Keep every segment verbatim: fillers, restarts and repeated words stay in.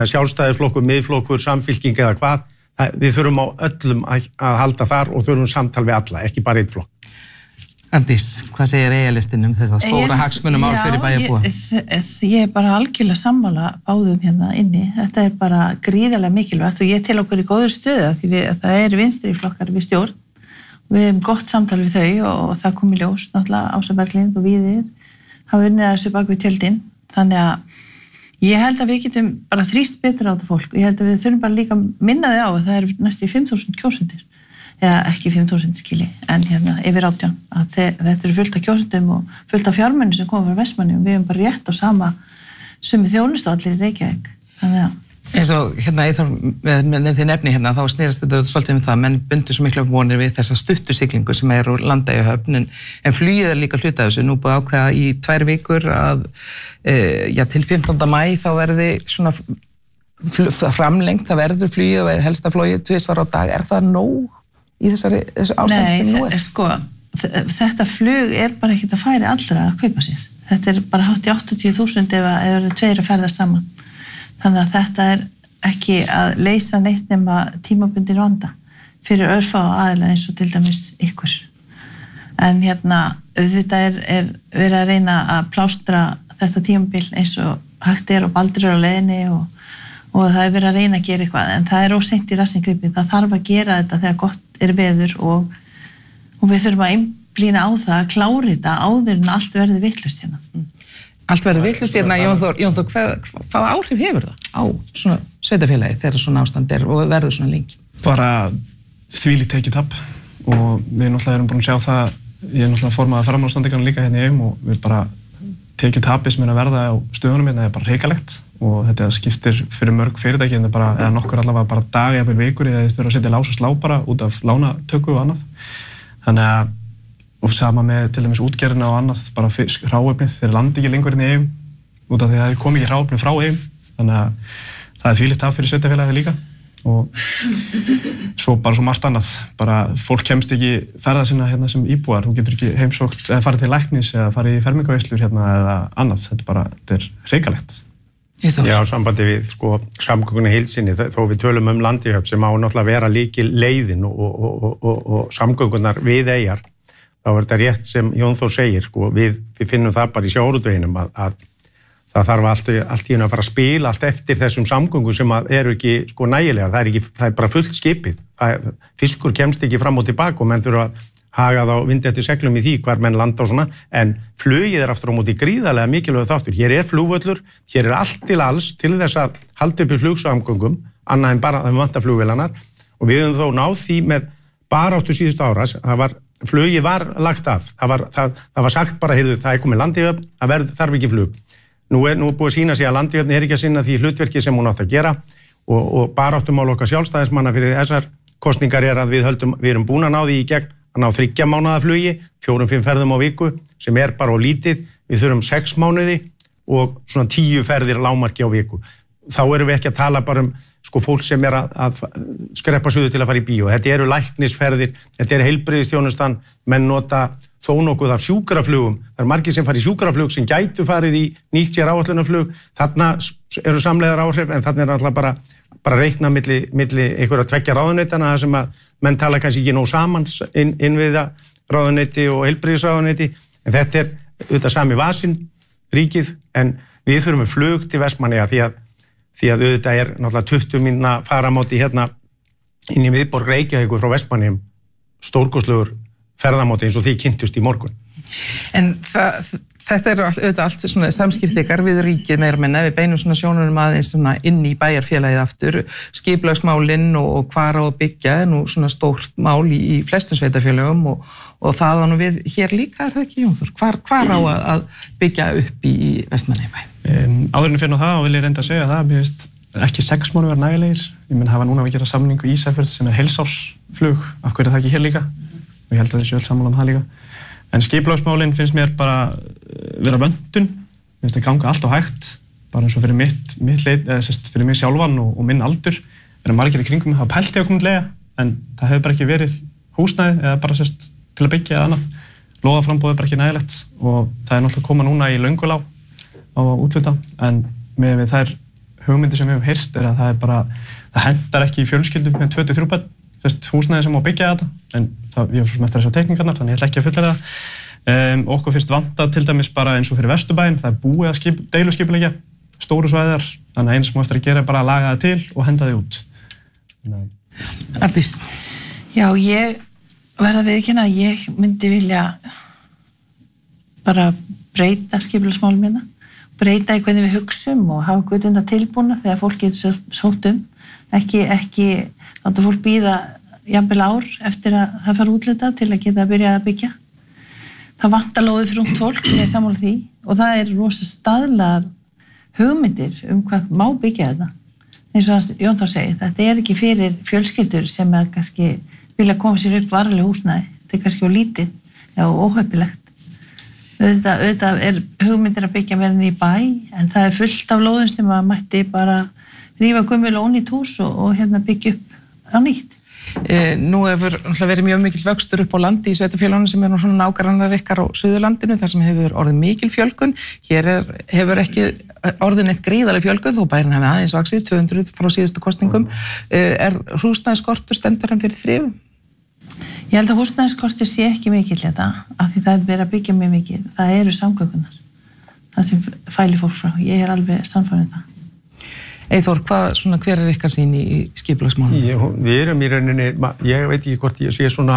sjálfstæðisflokkur, miðflokkur, samfylking eða hvað, við þurfum á öllum að, að halda þar og þurfum samtal við alla, ekki bara eitt flokk. Arndís, hvað segir eigalistinn um þess að stóra hagsmunamál fyrir bæjarbúa? Ég, ég er bara algjörlega sammála báðum hérna inni. Þetta er bara gríðarlega mikilvægt og ég til okkur í góður stöðu því við, það er vinstri flokkar við stjórn. Við hefum gott samtal við þau og það kom í ljós, náttúrulega Ása Berglind og Víðir hafa unnið þessu bak við tjöldin. Þannig að ég held að við getum bara þrýst betur á þetta fólk. Ég held að við þurfum bara líka að minna þau á að það eru næstu í fimm þúsund kjósendur. Eða ekki fimm þúsund skili, en hérna yfir átján. Að þetta eru fullt af kjósendum og fullt af fjármunni sem koma frá Vestmanni og við hefum bara rétt á sama sömu þjónustu allir í Reykjavík. Þannig að eins og hérna, með, með þið nefni hérna, þá snerist þetta svolítið með það, menn bundu svo miklu vonir við þessa stuttu siglingu sem er úr Landeyjahöfn, en, en flugið er líka hluta af þessu, nú búið ákveða í tvær vikur að, e, já, til fimmtánda maí þá verði svona framlengt, það verður flugið og verður helsta flogið tvisvar á dag, er það nóg í þessari, þessu ástand sem nú er? Nei, sko, þetta flug er bara ekkert að færi allra að kaupa sér. Þetta er bara hátt í áttatíu þúsund ef það eru tveir að ferðast saman. Þannig að þetta er ekki að leysa neitt nema tímabundin vanda fyrir örfá aðila eins og til dæmis ykkur. En hérna, auðvitað er, er verið að reyna að plástra þetta tímabil eins og hægt er og baldur er á leiðinni og, og það er verið að reyna að gera eitthvað, en það er óseint í rassinn gripið. Það þarf að gera þetta þegar gott er veður og, og við þurfum að einblína á það að klára þetta áður en allt verði vitlaust hérna. Mm. Allt verður vitlaust hérna, Jón Þór, Jón Þór, hvað, hvað áhrif hefur það á svona sveitafélagi þegar svona ástand er og verður svona lengi? Bara þvílíkt tekjutap og við náttúrulega erum búin að sjá það, ég er náttúrulega formaður fjármálastandingarna líka hérna í eigum og við bara tekjutapi sem er að verða á stöðunum hérna er bara hrikalegt og þetta skiptir fyrir mörg fyrirtæki en bara, eða nokkur allavega bara dag eða vikur eða þau þurfa að setja lás og slá bara út af lánatöku og annað. Þannig að og sama með til dæmis útgerðina og annað, bara fisk, hráefnið, þeir landi ekki lengur inn í eigum út af því að það kom ekki hráefnið frá eigum, þannig að það er þvílíkt tap fyrir sveitafélagið líka og svo bara svo margt annað, bara fólk kemst ekki ferða sinna hérna sem íbúar, þú getur ekki heimsókt eða farið til læknis eða farið í fermingarveislur hérna eða annað, þetta er bara, þetta er hrikalegt. Já, sambandi við sko samgöngunni í heild sinni, þó við tölum um Landeyjahöfn sem á náttúrulega vera líkil leiðin og, og, og, og, og samgöngunar við eyjar. Þá er þetta rétt sem Jón Þór segir, sko, við, við finnum það bara í sjávarútveginum að, að það þarf allt, allt í einu að fara að spila allt eftir þessum samgöngum sem eru ekki sko nægilegar, það er, ekki, það er bara fullt skipið, það, fiskur kemst ekki fram og tilbaka og menn þurfa að haga þá vindi eftir seglum í því hvar menn landa og svona, en flugið er aftur á móti gríðarlega mikilvægur þáttur, hér er flugvöllur, hér er allt til alls til þess að halda upp í flugsamgöngum, annað en bara það vantar flugvélarnar og við höfum þó náð því með baráttu síðustu ára, það var flugið var lagt af, það var, það, það var sagt bara, heyrðu, það er komið Landeyjahöfn, það verð, þarf ekki flug. Nú er nú búið að sína sig að Landeyjahöfn er ekki að sinna því hlutverki sem hún átt að gera og, og baráttumál okkar sjálfstæðismanna fyrir þessar kosningar er að við höldum, við erum búin að ná því í gegn að ná þriggja mánaða flugi, fjórum, fimm ferðum á viku, sem er bara á lítið, við þurfum sex mánuði og svona tíu ferðir lágmarki á viku. Þá erum við ekki að tala bara um sko fólk sem er að, að skreppa suðu til að fara í bíó. Þetta eru læknisferðir, þetta er heilbrigðisþjónustan, menn nota þó nokkuð af sjúkraflugum. Það er margir sem fara í sjúkraflug sem gætu farið í nýtt sér áætlunarflug. Þarna eru samleiðar áhrif en þarna er alltaf bara, bara reikna milli, milli einhverja tveggja ráðuneytana sem að menn tala kannski ekki nóg saman inn, inn við það ráðuneyti og heilbrigðisráðuneyti. En þetta er auðvitað sami vasinn, ríkið, en við þurfum við flug til Vestmannaeyja því að því að auðvitað er náttúrulega tuttugu mínútna faramáti hérna inn í miðborg Reykjavíkur frá Vestmannaeyjum stórkostlegur ferðamáti eins og því kynntust í morgun. En það, þetta eru auðvitað allt svona samskipti ykkar við ríkið meira minna, við beinum svona sjónunum aðeins svona inn í bæjarfélagið aftur, skipulagsmálin og, og hvar á að byggja er nú svona stórt mál í, í flestum sveitafélögum og, og það á nú við hér líka, er það ekki Jón Þór? Hvar, hvar á að byggja upp í Vestmannaeyjabæ? Um, áðurinn fyrir það og vil ég reynda að segja það, mér finnst ekki sex mánuðir nægilegir, ég menn hafa núna að gera samningu í Ísafjörð sem er heilsársflug, af hverju er það ekki hér líka? Og ég held að þessu öll sammála um það líka. En skipulagsmálin finnst mér bara vera vöndun, finnst það ganga allt á hægt, bara eins og fyrir mitt, mitt leit, eða sérst fyrir mig sjálfan og, og minn aldur, er að margir í kringum hafa pælt í að koma til lega, en það hefur bara ekki verið húsnæði eða bara sérst til að byggja eða annað. Lóðaframboð er bara ekki nægilegt og það er náttúrulega koma núna í Löngulá á útluta, en með við þær hugmyndir sem við höfum heyrt er að það er bara, það hendar ekki í fjölskyldum með tvö til þrjú börn, þess húsnæði sem má byggja þetta, en það, ég er svo sem eftir að sjá teikningarnar, þannig ég ætla ekki að fullera það. Um, okkur finnst vanta til dæmis bara eins og fyrir Vesturbæinn, það er búið að skip, deiluskipuleggja stóru svæðar, þannig að eins sem á eftir að gera er bara að laga það til og henda þið út. Arndís. Já, ég verða viðurkenna að ég myndi vilja bara breyta skipulagsmálum hérna, breyta í hvernig við hugsum og hafa götuna tilbúna þegar fólk getur sótt um, ekki, ekki láta fólk bíða jafnvel ár eftir að það fara útluta til að geta að byrja að byggja. Það vantar lóðið fyrir ungt fólk, ég er sammála því, og það er rosa staðlaðar hugmyndir um hvað má byggja þetta. Eins og Jón Þór segir, þetta er ekki fyrir fjölskyldur sem er kannski vilja koma sér upp varlega húsnæði, þetta er kannski á lítið og óheppilegt. Auðvitað, auðvitað er hugmyndir að byggja verðin í bæ, en það er fullt af lóðum sem að mætti bara rífa gömul og ónýtt hús og, og hérna byggja upp á nýtt. E, nú hefur verið mjög mikil vöxtur upp á landi í sveitarfélögunum sem er nú svona nágrannar ykkar á Suðurlandinu þar sem hefur orðið mikil fjölgun. Hér er, hefur ekki orðið neitt gríðarleg fjölgun þó bærin hefði aðeins vaxið tvö hundruð frá síðustu kosningum. E, er húsnæðisskortur stendur hann fyrir þrifum? Ég held að húsnæðisskortur sé ekki mikil þetta af því það er verið að byggja mjög mikil. Það eru samgöngunar. Það sem fælir fólk frá. Ég er alveg sannfærður um það. Eyþór, hvað, svona, hver er ykkar sýn í skipulagsmálum? Við erum í rauninni, ég veit ekki hvort ég sé svona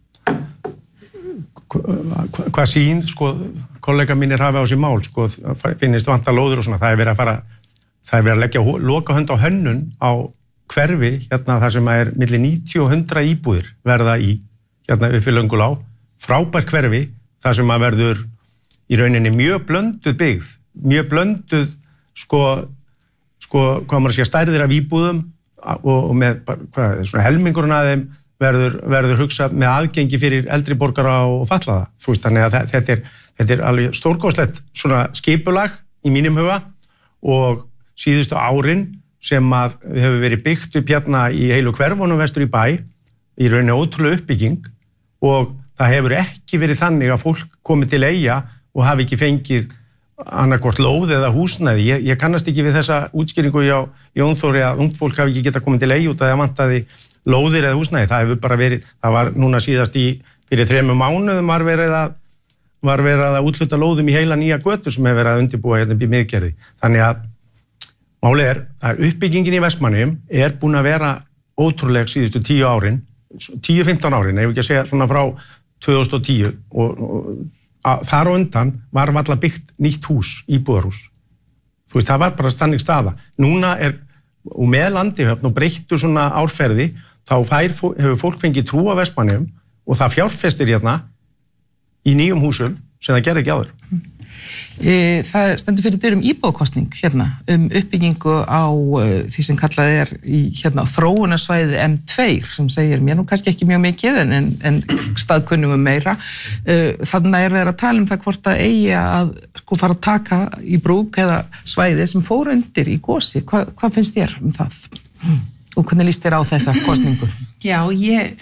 hvað sýn, sko, kollega mínir hafa á sér mál, sko, finnist vanta lóður og svona, það er verið að fara, það er verið að leggja loka hönd á hönnun á hverfi, hérna þar sem er milli níutíu og hundrað íbúðir verða í, hérna upp við Löngulá, frábært hverfi, þar sem að verður í rauninni mjög blönduð byggð, mjög blönduð, sko, sko, hvað maður sé stærðir af íbúðum og, og með, hvað, svona helmingurinn að þeim verður, verður hugsað með aðgengi fyrir eldri borgara og fatlaða. Þú veist, þannig að þetta er, þetta er alveg stórkostlegt svona skipulag í mínum huga og síðustu árin sem að hefur verið byggt upp hérna í heilu hverfunum vestur í bæ, í rauninni ótrúlega uppbygging og það hefur ekki verið þannig að fólk komið til Eyja og hafi ekki fengið annarkvort lóð eða húsnæði. Ég, ég kannast ekki við þessa útskýringu hjá Jón Þóri að ungt fólk hafi ekki getað komið til Eyju út að það vantaði lóðir eða húsnæði. Það hefur bara verið, það var núna síðast í fyrir þremur mánuðum var verið að, var verið að útluta lóðum í heila nýja götur sem hefur verið að undirbúa hérna upp í miðgerði. Þannig að málið er að uppbyggingin í Vestmannaeyjum er búin að vera ótrúleg síðustu tíu árin, tíu til fimmtán árin, ef ekki að segja svona frá tvö þúsund og tíu og, og að þar á undan var varla byggt nýtt hús, íbúðarhús. Þú veist, það var bara stannig staða. Núna er, og með Landihöfn og breyttur svona árferði, þá fær, hefur fólk fengið trú á Vestmannaeyjum og það fjárfestir hérna í nýjum húsum sem það gerði ekki áður. Það stendur fyrir dyrum íbúðakosning hérna um uppbyggingu á því sem kallað er í hérna þróunarsvæði M tvö sem segir mér nú kannski ekki mjög mikið en, en, en staðkunningum meira. Þannig er verið að tala um það hvort að eigi að sko fara að taka í brúk eða svæði sem fór undir í gosi. Hva, hvað finnst þér um það? Og hvernig líst þér á þessa kosningu? Já, ég,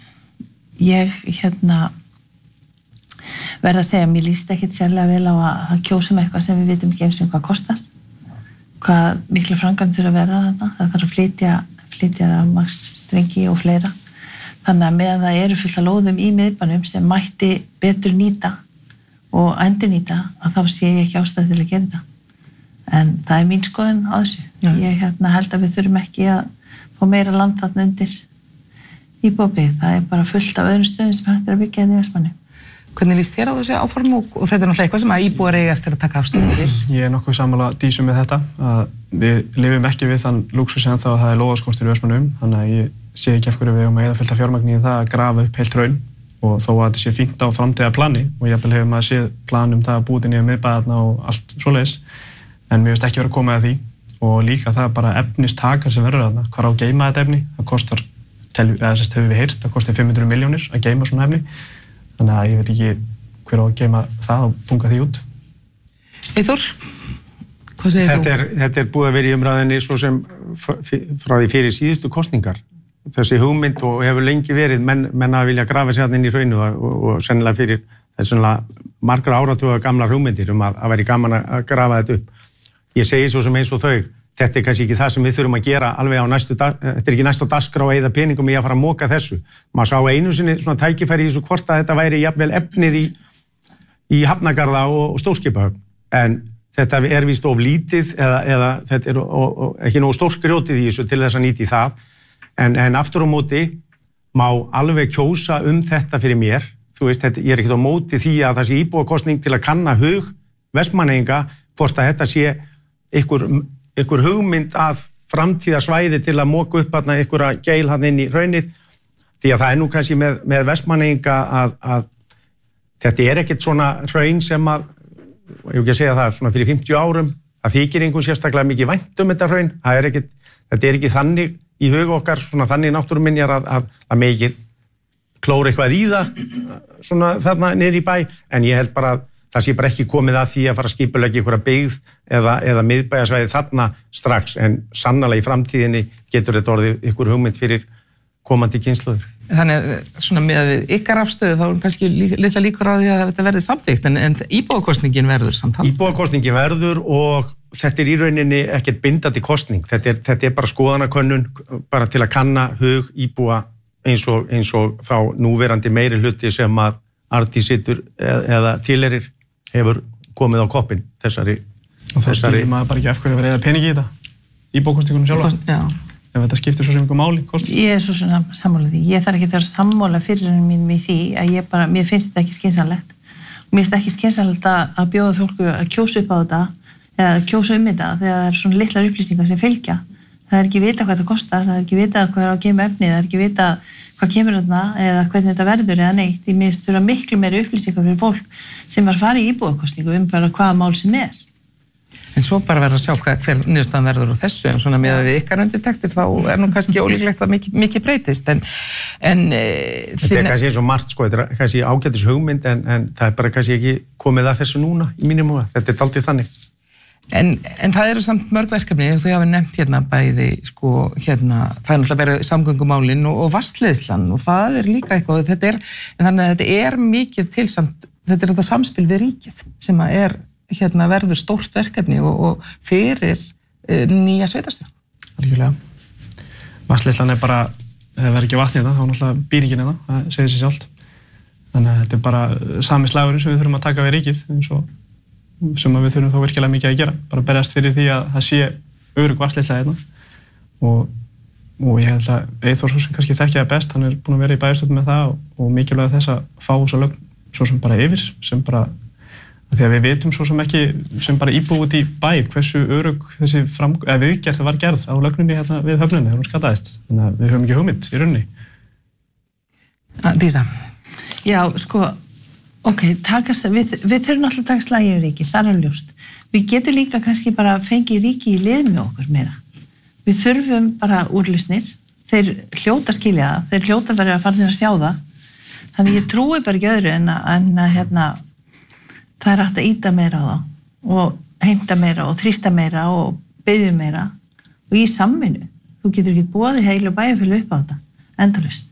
ég hérna verða að segja, mér líst ekkert sérlega vel á að kjósum eitthvað sem við vitum ekki eins og hvað kostar, hvað miklu framkvæmd þurfa að vera þarna, það þarf að flytja, flytja rafmagnsstrengi og fleira. Þannig að meðan það eru fullt af lóðum í miðbænum sem mætti betur nýta og endurnýta, að þá sé ég ekki ástæðu til að gera þetta. En það er mín skoðun á þessu. Já. Ég hérna, held að við þurfum ekki að fá meira land þarna undir íbúðabyggð. Það er bara fullt af öðrum stöðum sem hægt er að byggja hérna í Vestmannaeyjum. Hvernig líst þér á þessi áform og, og þetta er náttúrulega eitthvað sem að íbúar eiga eftir að taka afstöðu til? Ég er nokkuð sammála Dísu með þetta. Að við lifum ekki við þann lúxus sem þá að það er lóðaskortur í Vestmannaeyjum, þannig að ég sé ekki af hverju við eigum að eyða fullt af fjármagni í það að grafa upp heilt hraun og þó að þetta sé fínt á framtíðarplani og jafnvel hefur maður séð plan um það að búa til nýja miðbæ og allt svoleiðis, en mér finnst ekki verið að koma að því og líka það bara efnistakar sem verður þarna, hvar á að geyma þetta efni, það kostar, eða þess hefur við heyrt, það kostar fimm hundruð milljónir að geyma svona efni, þannig að ég veit ekki hver á að geyma það og punga því út. Eyþór, hvað segir þetta er, þú? Þetta er búið að vera í umræðinni svo sem frá því fyrir síðustu kosningar. Þessi hugmynd og hefur lengi verið menn, menn að vilja grafa sig inn í hraunu og, og, og sennilega fyrir sennilega margra áratuga gamlar hugmyndir um að það væri gaman að grafa þetta upp. Ég segi svo sem eins og þau, þetta er kannski ekki það sem við þurfum að gera alveg á næstu, þetta er ekki næstu dagskrá eða peningum í að fara að móka þessu. Maður sá einu sinni svona tækifæri í þessu hvort að þetta væri jafnvel efnið í, í hafnagarða og, og stórskipahöfn. En þetta er víst of lítið eða, eða þetta er og, og, ekki nógu stórskriótið í þessu til þess að nýti það. En, en aftur á móti má alveg kjósa um þetta fyrir mér. Þú veist, þetta, ég er ekkert á móti því að það sé íbúakosning til að kanna hug Vestmannaeyinga hvort að þetta sé ykkur einhver hugmynd að framtíðarsvæði til að móka upp hérna einhverja geil hann inn í hraunið, því að það er nú kannski með, með Vestmannaeyinga að, að þetta er ekkert svona hraun sem að, ég ekki að segja það, svona fyrir fimmtíu árum, það þykir einhvern sérstaklega mikið vænt um þetta hraun, það er ekkert, þetta er ekki þannig í hug okkar, svona þannig náttúruminjar að, að, að mikið klóra eitthvað í það, svona þarna niður í bæ, en ég held bara að það sé bara ekki komið að því að fara að skipulegja einhverja byggð eða, eða miðbæjarsvæði þarna strax, en sannarlega í framtíðinni getur þetta orðið ykkur hugmynd fyrir komandi kynslóðir. Þannig svona með ykkar afstöðu þá er kannski litla líkur á því að þetta verði samþykkt, en, en íbúakosningin verður samt. Íbúakosningin verður og þetta er í rauninni ekkert bindandi kosning, þetta er, þetta er bara skoðanakönnun, bara til að kanna hug íbúa eins og, eins og þá núverandi meiri hluti sem að Arndís situr eða tilerir hefur komið á koppinn þessari. Og þá skilur maður bara ekki af hverju að vera eða peningi í þetta, íbúakosningunum sjálfa. Já. Ef þetta skiptir svo sem ykkur máli, kostur. Ég er svo svona sammála því. Ég þarf ekki að vera sammála fyrir mínum í því að ég bara, mér finnst þetta ekki skynsamlegt. Og mér finnst ekki skynsamlegt að bjóða fólku að kjósa upp á þetta eða kjósa um þetta þegar það er svona litlar upplýsingar sem fylgja. Það er ekki vita hvað þetta kostar, það er ekki vita hvað er að geyma efni, það er ekki vita hvað kemur þarna eða hvernig þetta verður eða neitt. Ég minnst þurfa miklu meiri upplýsingar fyrir fólk sem var að fara í íbúakosningu um bara hvaða mál sem er. En svo bara verður að sjá hvað, hver niðurstaðan verður á þessu, en svona með að við ykkar undirtektir þá er nú kannski ólíklegt að mikið, mikið breytist. En, en, e, þetta er kannski eins og margt, sko, þetta er kannski ágætis hugmynd, en, en það er bara kannski ekki komið að þessu núna í mínum huga. Þetta er dálítið þannig. En, en það eru samt mörg verkefni, þú hafi nefnt hérna bæði, sko, hérna, það er náttúrulega verið samgöngumálin og, og vatnsleiðslan og það er líka eitthvað, þetta er, en þannig að þetta er mikið til samt, þetta er þetta samspil við ríkið sem að er, hérna, verður stórt verkefni og, og fyrir e, nýja sveitarstjórn. Algjörlega. Vatnsleiðslan er bara, ef það verður ekki vatni þetta, þá náttúrulega býr ekki þetta, það segir sér sjálft. Þannig að þetta er bara sami slagurinn sem við þurfum að taka við ríkið, eins og sem við þurfum þá virkilega mikið að gera, bara berjast fyrir því að það sé örugg vatnsleiðsla hérna og, og ég held að Eyþór svo sem kannski þekkja það best, hann er búinn að vera í bæjarstjórn með það og, og mikilvægt þess að fá þessa lögn svo sem bara yfir, sem bara því að við vitum svo sem ekki, sem bara íbúið út í bæ, hversu örugg þessi fram, eða viðgerð var gerð á lögninni hérna við höfnunni, þegar hún skadaðist, þannig að við höfum ekki hugmynd í rauninni. Dísa. Já, sko, ok, takast, við, við þurfum alltaf að taka slagið í ríki, það er ljóst. Við getum líka kannski bara fengið ríki í lið með okkur meira. Við þurfum bara úrlausnir, þeir hljóta skilja það, þeir hljóta verið að fara að sjá það. Þannig ég trúi bara ekki öðru en að, en að hérna, það er hægt að ýta meira á það og heimta meira og þrýsta meira og biðja meira og í samvinnu. Þú getur ekki boðið heilu bæjarfélag upp á þetta, endalaust.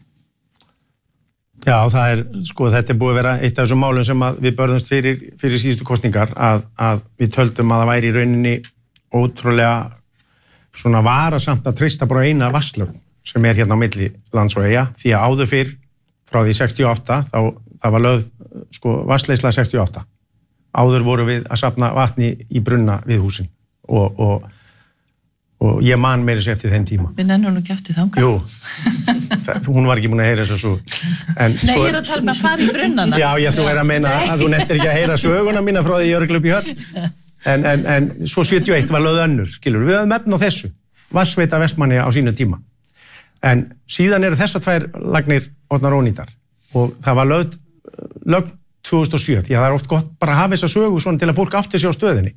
Já, það er, sko, þetta er búið að vera eitt af þessum málum sem að við börðumst fyrir, fyrir síðustu kosningar, að, að við töldum að það væri í rauninni ótrúlega svona varasamt að treysta bara eina vatnslögn sem er hérna á milli lands og eyja, því að áður fyrr frá því sextíu og átta, þá það var lögð, sko, vatnsleiðsla sextíu og átta. Áður voru við að safna vatni í brunna við húsin og, og, og ég man meira sér eftir þenn tíma. Við nennum nú ekki eftir þangað. Jú, það, hún var ekki búin að heyra þessu svo. En Nei, svo, ég er að tala með að fara í brunnana. Já, ég ætla að vera að meina að þú nettir ekki að heyra söguna mína frá því ég örgla upp í höll. En, en, en svo sjötíu og eitt var lögð önnur, skilur. Við höfum efn á þessu, vatnsveita Vestmannaeyja á sínu tíma. En síðan eru þessar tvær lagnir orðnar ónýtar og það var lögð lögn tvö þúsund og sjö, því að það er oft gott bara að hafa þessa sögu svona til að fólk átti sig á stöðinni.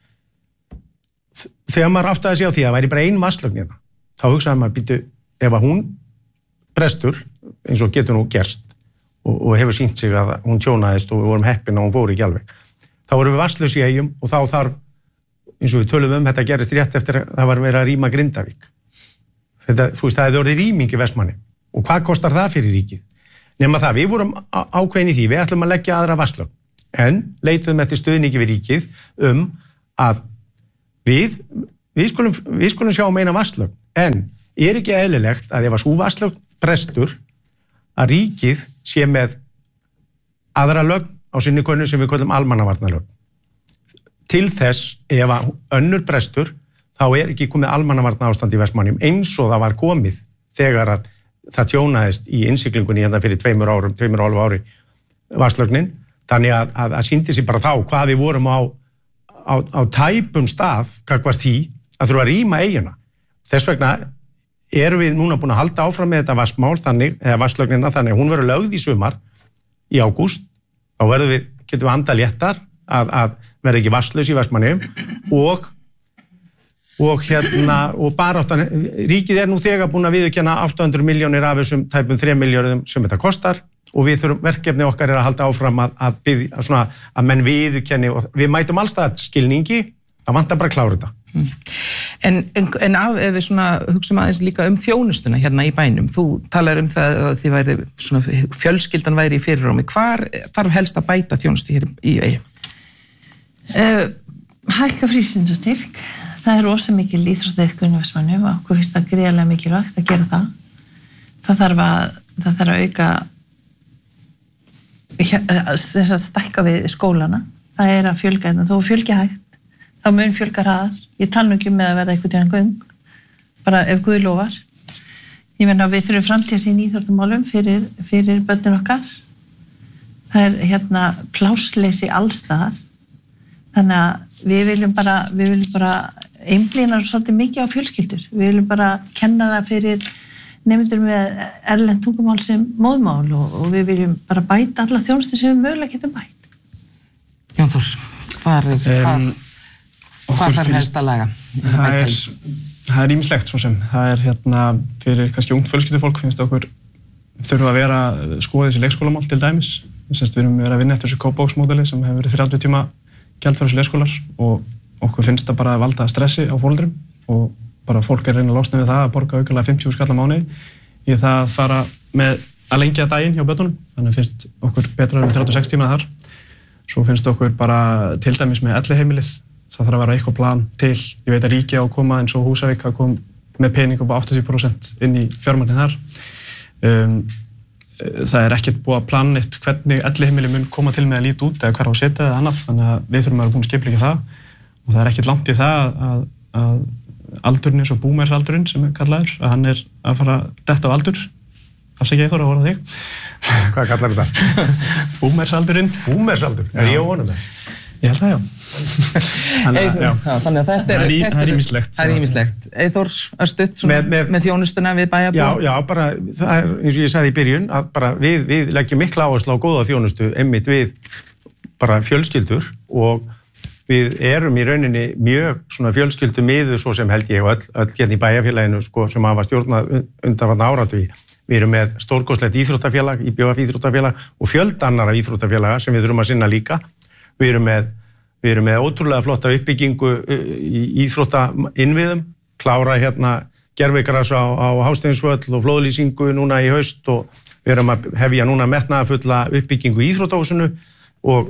Þegar maður áttaði sig á því að það væri bara ein vatnslögn hérna, þá hugsaði maður, býtu, ef að hún brestur, eins og getur nú gerst, og, og hefur sýnt sig að hún tjónaðist og við vorum heppin og hún fór ekki alveg, þá vorum við vatnslaus í Eyjum og þá þarf, eins og við tölum um, þetta gerist rétt eftir að það var verið að rýma Grindavík. Þetta, þú veist, það hefði orðið rýming í Vestmanni. Og hvað kostar það fyrir ríkið? Nema það, við vorum ákveðin í því, við ætlum að leggja aðra vatnslögn, en leituðum eftir stuðningi við ríkið um að við við skulum, við skulum sjá um eina vatnslögn, en er ekki eðlilegt að ef að sú vatnslögn brestur að ríkið sé með aðra lögn á sinni könnu sem við kallum almannavarnalögn. Til þess, ef að önnur brestur, þá er ekki komið almannavarna ástand í Vestmannaeyjum eins og það var komið þegar að það tjónaðist í innsiglingunni hérna fyrir tveimur árum, tveimur og hálfu ári vatnslögnin. Þannig að, að, að sýndi sig bara þá hvað við vorum á, á, á tæpum stað, kakvart því, að þurfa að rýma eiguna. Þess vegna erum við núna búin að halda áfram með þetta vatnsmál, þannig, eða vatnslögnina, þannig að hún verður lögð í sumar, í ágúst, þá verður við, getum við anda léttar, að, að verði ekki vatnslaus í Vestmannaeyjum og og hérna, og baráttan, ríkið er nú þegar búin að viðurkenna átta hundruð milljónir af þessum tæpum þrem milljörðum sem þetta kostar og við þurfum, verkefni okkar er að halda áfram að, að, byggja, að, svona, að menn viðurkenni og við mætum allstað skilningi, það vantar bara að klára þetta. Mm. En, en, en af, ef við svona hugsaum aðeins líka um þjónustuna hérna í bænum, þú talar um það að þið væri svona, fjölskyldan væri í fyrirrómi, hvar þarf helst að bæta þjónustu hér í Eyjum? Uh, hækka frístundastyrk. Það er rosa mikil íþróttaiðkun í Vestmannaeyjum og okkur finnst það gríðarlega mikilvægt að gera það. Það þarf að, það þarf að auka, þess að stækka við skólana. Það er að fjölga þetta, þó fjölgi hægt, þá mun fjölga hraðar. Ég tala nú ekki um með að verða eitthvað tíðan göng, bara ef Guð lofar. Ég meina við þurfum framtíðasýn í íþróttamálum fyrir, fyrir börnin okkar. Það er hérna plássleysi allstaðar. Þannig að við viljum bara, við viljum bara einblína svolítið mikið á fjölskyldur. Við viljum bara kenna það fyrir nemendur með erlend tungumál sem móðmál og, og við viljum bara bæta alla þjónustu sem við mögulega getum bætt. Jón Þór, hvað er, um, hvað þarf helst að laga? Það er, það er ýmislegt svo sem. Það er hérna fyrir kannski ungt fjölskyldufólk finnst okkur þurfa að vera skoða þessi leikskólamál til dæmis. Við erum verið að vinna eftir þessu kópbóksmódeli sem hefur verið þrjátíu tíma gjaldfrjálsir leikskólar og okkur finnst það bara að valda stressi á foreldrum og bara fólk er reyna að losna við það að borga aukalega fimmtíu þúsund kall á mánuði í það að fara með að lengja daginn hjá börnunum, þannig finnst okkur betra um þrjátíu og sex tíma þar. Svo finnst okkur bara til dæmis með elliheimilið, það þarf að vera eitthvað plan til, ég veit að ríki á að koma eins og Húsavík að koma með pening upp á áttatíu prósent inn í fjármagnið þar. Um, Það er ekkert búið að plana eitt hvernig elliheimili mun koma til með að líta út eða hver á að setja eða annað, þannig að við þurfum að vera búin að skipuleggja það og það er ekkert langt í það að, að aldurinn eins og boomersaldurinn sem er kallaður, að hann er að fara detta á aldur, afsækja ég þóra að voru þig. Hvað kallar þetta? Boomersaldurinn. Boomersaldur? Er ég á honum með? Ég held það, já. Þannig að, já, þannig að þetta er, það er ýmislegt. Það er ýmislegt. Eyþór, örstutt með, með, með þjónustuna við bæjarbúa? Já, já, bara, það er eins og ég sagði í byrjun, að bara við, við leggjum mikla áherslu á góða þjónustu, einmitt við bara fjölskyldur og við erum í rauninni mjög svona fjölskyldu miður svo sem held ég og öll, öll hérna í bæjarfélaginu sko, sem hafa stjórnað undanfarna áratugi. Við erum með stórkostlegt íþróttafélag, í B V F íþróttafélag og fjölda annarra íþróttafélaga sem við þurfum að sinna líka. Við erum með, við erum með ótrúlega flotta uppbyggingu í íþróttainnviðum, klára hérna gervigras á, á Hásteinsvöll og flóðlýsingu núna í haust og við erum að hefja núna metnaðarfulla uppbyggingu í íþróttahúsinu og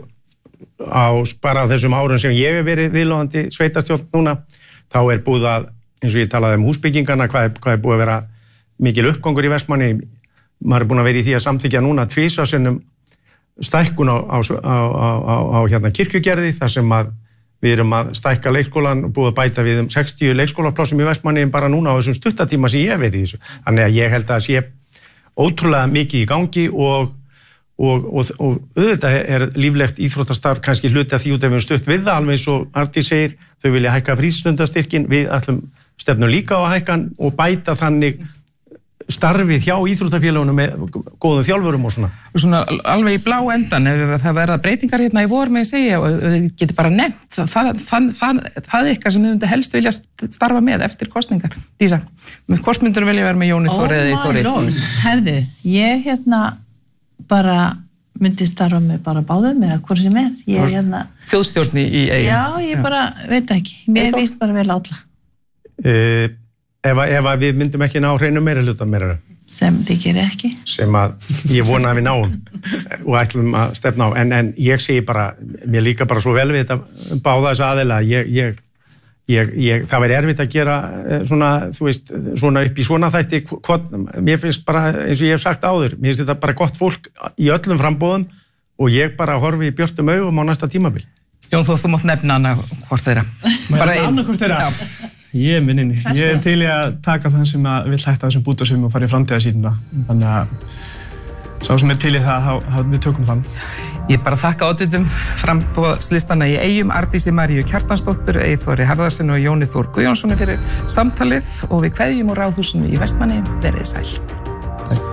á bara þessum árum sem ég hef verið viðloðandi sveitastjórn núna, þá er búið að, eins og ég talaði um húsbyggingana, hvað er, hvað er búið að vera mikil uppgangur í Vestmannaeyjum. Maður er búin að vera í því að samþykkja núna tvisvar sinnum stækkun á, á, á, á, á hérna kirkjugerði þar sem að við erum að stækka leikskólan og búið að bæta við um sextíu leikskólaplássum í Vestmannaeyjum bara núna á þessum stuttatíma sem ég hef verið í þessu. Þannig að ég held að það sé ótrúlega mikið í gangi og, og, og, og auðvitað er líflegt íþróttastarf kannski hluti að því út ef við stutt við það, alveg eins og Arndís segir, þau vilja hækka frístundastyrkin, við ætlum stefnum líka á að hækka og bæta þannig starfið hjá íþróttafélagunum með góðum þjálfurum og svona. Svona alveg í blá endan, ef það verða breytingar hérna í vor með segja og við getum bara nefnt það, það, það, það, það ykkar sem við myndum helst vilja starfa með eftir kostningar. Dísa, hvort myndur vilja vera með Jóni Þór eða í Þóri? Oh my lord, herðu, ég hérna bara myndi starfa með bara báðum eða hvort sem er. Ég hérna... Þjóðstjórn í Eyjum? Já, ég bara, veit ekki, mér líst bara vel alla. Uh, Ef, ef að við myndum ekki ná hreinu meira hluta meira. Sem þið gerir ekki. Sem að ég vona að við náum og ætlum að stefna á. En, en ég segi bara, mér líka bara svo vel við þetta báða þess aðeila. Ég, ég, ég, ég, það væri erfitt að gera svona, þú veist, svona upp í svona þætti, hvort, mér finnst bara, eins og ég hef sagt áður, mér finnst þetta bara gott fólk í öllum framboðum og ég bara horfi í björtum augum á næsta tímabil. Jón Þór, þú mátt nefna hana hvort þeirra. Bara einn. Annað hvort þeirra? Já. Ég er minninni. Ég er til í að taka það sem að vil hætta þessum bútasum og fara í framtíðarsýnina. Þannig að sá sem er til í það, þá, þá við tökum þann. Ég bara þakka oddvitum framboðslistana í Eyjum, Arndísi Maríu Kjartansdóttur, Eyþóri Harðarsyni og Jóni Þór Guðjónssoni fyrir samtalið og við kveðjum úr Ráðhúsinu í Vestmannaeyjum. Verið sæl.